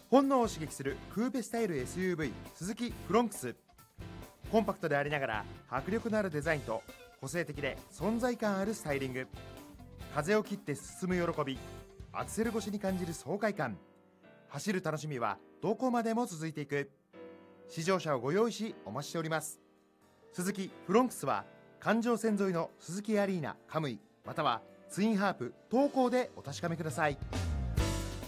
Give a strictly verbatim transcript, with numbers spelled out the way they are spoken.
本能を刺激するクーペスタイル エスユーブイ スズキフロンクス。コンパクトでありながら迫力のあるデザインと個性的で存在感あるスタイリング。風を切って進む喜び、アクセル越しに感じる爽快感。走る楽しみはどこまでも続いていく。試乗車をご用意しお待ちしております。スズキフロンクスは環状線沿いのスズキアリーナカムイまたはツインハープ東高でお確かめください。